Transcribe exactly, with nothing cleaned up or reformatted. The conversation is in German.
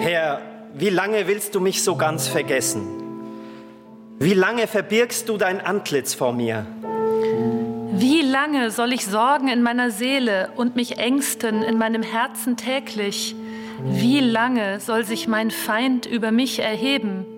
Herr, wie lange willst du mich so ganz vergessen? Wie lange verbirgst du dein Antlitz vor mir? Wie lange soll ich sorgen in meiner Seele und mich ängsten in meinem Herzen täglich? Wie lange soll sich mein Feind über mich erheben?